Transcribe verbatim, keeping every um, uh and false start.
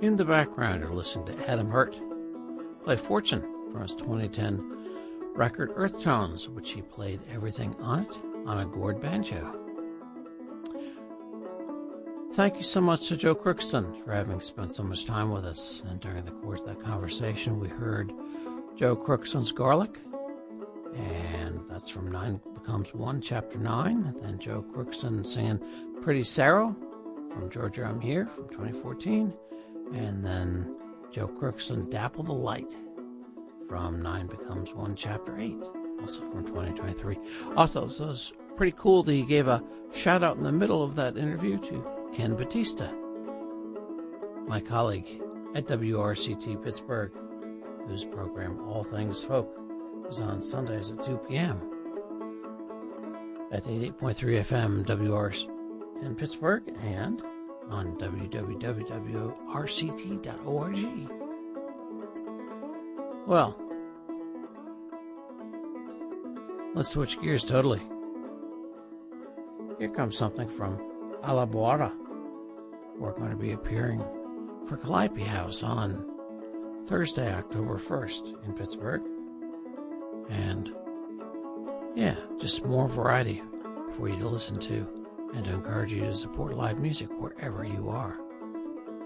In the background, you're listening to Adam Hurt play Fortune from his twenty ten record Earth Tones, which he played everything on it on a gourd banjo. Thank you so much to Joe Crookston for having spent so much time with us. And during the course of that conversation, we heard Joe Crookston's Garlic, and that's from Nine Becomes One, Chapter nine. And then Joe Crookston singing Pretty Sarah from Georgia I'm Here from twenty fourteen. And then Joe Crookston, Dapple the Light from Nine Becomes One, Chapter eight, also from twenty twenty-three. Also, so it's pretty cool that he gave a shout out in the middle of that interview to Ken Batista, my colleague at W R C T Pittsburgh, whose program All Things Folk is on Sundays at two p.m. at eighty-eight point three F M W R C in Pittsburgh and on w w w dot w r c t dot org. Well, let's switch gears totally. Here comes something from Alabuara. We're going to be appearing for Calliope House on Thursday, October first in Pittsburgh. And yeah, just more variety for you to listen to and to encourage you to support live music wherever you are.